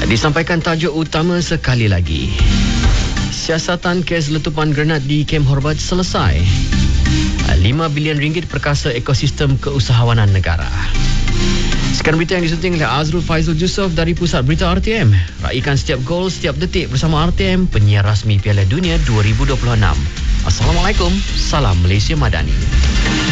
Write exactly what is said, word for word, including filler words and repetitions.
Disampaikan tajuk utama sekali lagi. Siasatan kes letupan granat di Kem Horbat selesai. lima bilion ringgit perkasa ekosistem keusahawanan negara. Sekian berita yang disunting oleh Azrul Faizul Yusof dari Pusat Berita R T M. Raikan setiap gol, setiap detik bersama R T M, penyiar rasmi Piala Dunia dua ribu dua puluh enam. Assalamualaikum, salam Malaysia Madani.